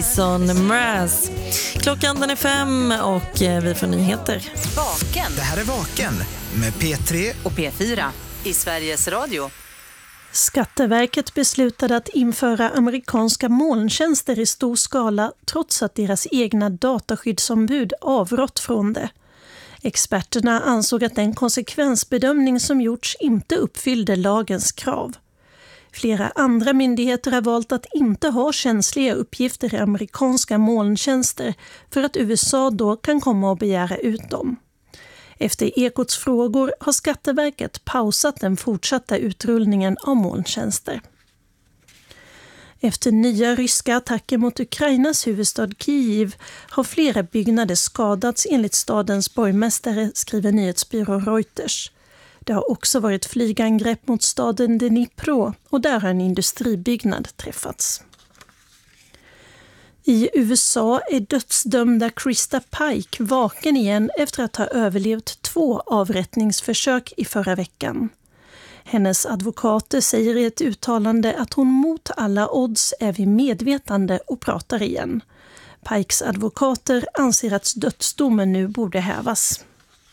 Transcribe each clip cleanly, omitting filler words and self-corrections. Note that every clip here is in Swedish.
Jason Mraz. Klockan den är 5 och vi får nyheter. Vaken. Det här är Vaken med P3 och P4 i Sveriges Radio. Skatteverket beslutade att införa amerikanska molntjänster i stor skala trots att deras egna dataskyddsombud avrått från det. Experterna ansåg att den konsekvensbedömning som gjorts inte uppfyllde lagens krav. Flera andra myndigheter har valt att inte ha känsliga uppgifter i amerikanska molntjänster för att USA då kan komma och begära ut dem. Efter Ekots frågor har Skatteverket pausat den fortsatta utrullningen av molntjänster. Efter nya ryska attacker mot Ukrainas huvudstad Kyiv har flera byggnader skadats enligt stadens borgmästare, skriver nyhetsbyrån Reuters. Det har också varit flygangrepp mot staden Dnipro och där har en industribyggnad träffats. I USA är dödsdömda Krista Pike vaken igen efter att ha överlevt 2 avrättningsförsök i förra veckan. Hennes advokater säger i ett uttalande att hon mot alla odds är vid medvetande och pratar igen. Pikes advokater anser att dödsdomen nu borde hävas.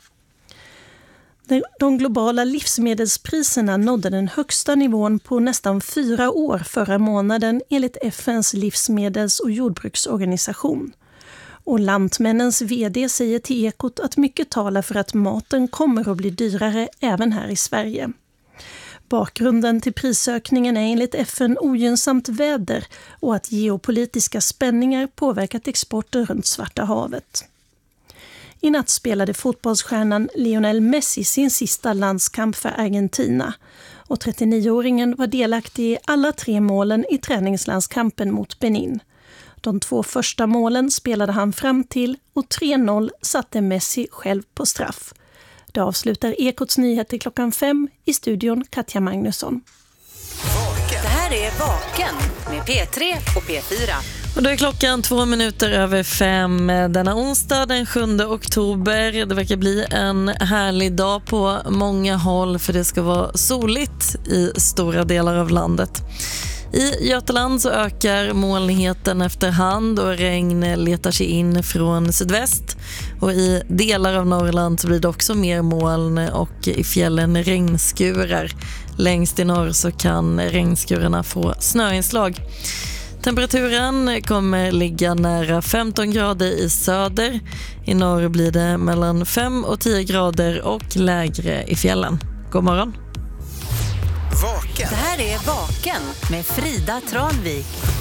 De globala livsmedelspriserna nådde den högsta nivån på nästan 4 år förra månaden enligt FNs livsmedels- och jordbruksorganisation. Och Lantmännens vd säger till Ekot att mycket talar för att maten kommer att bli dyrare även här i Sverige. Bakgrunden till prisökningen är enligt FN ogynnsamt väder och att geopolitiska spänningar påverkat exporten runt Svarta havet. I natt spelade fotbollsstjärnan Lionel Messi sin sista landskamp för Argentina och 39-åringen var delaktig i alla 3 målen i träningslandskampen mot Benin. De 2 första målen spelade han fram till och 3-0 satte Messi själv på straff. Det avslutar Ekots nyheter klockan 5 i studion Katja Magnusson. Det här är Vaken med P3 och P4. Och då är klockan 2 minuter över 5 denna onsdag den 7 oktober. Det verkar bli en härlig dag på många håll för det ska vara soligt i stora delar av landet. I Götaland så ökar molnigheten efterhand och regn letar sig in från sydväst. Och i delar av Norrland så blir det också mer moln och i fjällen regnskurar. Längst i norr så kan regnskurarna få snöinslag. Temperaturen kommer ligga nära 15 grader i söder. I norr blir det mellan 5 och 10 grader och lägre i fjällen. God morgon. Vaken. Det här är Vaken med Frida Tranvik.